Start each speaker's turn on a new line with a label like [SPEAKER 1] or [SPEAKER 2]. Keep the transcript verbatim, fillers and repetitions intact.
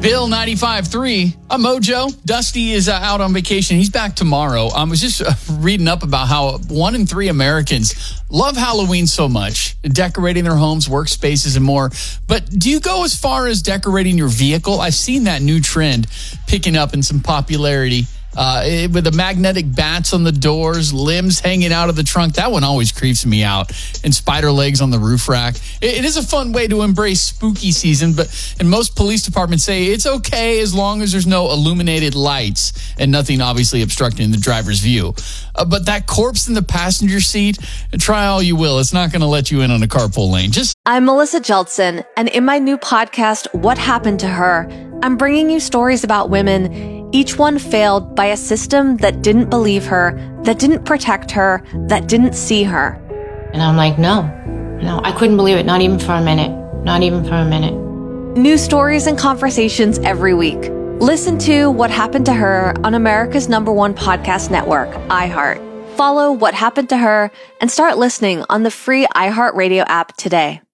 [SPEAKER 1] Bill ninety-five point three, I'm Mojo. Dusty is uh, out on vacation. He's back tomorrow. I was just uh, reading up about how one in three Americans love Halloween so much, decorating their homes, workspaces, and more. But do you go as far as decorating your vehicle? I've seen that new trend picking up in some popularity. Uh, it, with the magnetic bats on the doors, limbs hanging out of the trunk. That one always creeps me out. And spider legs on the roof rack. It, it is a fun way to embrace spooky season, but and most police departments say it's okay as long as there's no illuminated lights and nothing obviously obstructing the driver's view. Uh, but that corpse in the passenger seat, try all you will. It's not going to let you in on a carpool lane. Just
[SPEAKER 2] I'm Melissa Jeltsin, and in my new podcast, What Happened to Her, I'm bringing you stories about women, each one failed by a system that didn't believe her, that didn't protect her, that didn't see her.
[SPEAKER 3] And I'm like, no, no, I couldn't believe it. Not even for a minute. Not even for a minute.
[SPEAKER 2] New stories and conversations every week. Listen to What Happened to Her on America's number one podcast network, iHeart. Follow What Happened to Her and start listening on the free iHeartRadio app today.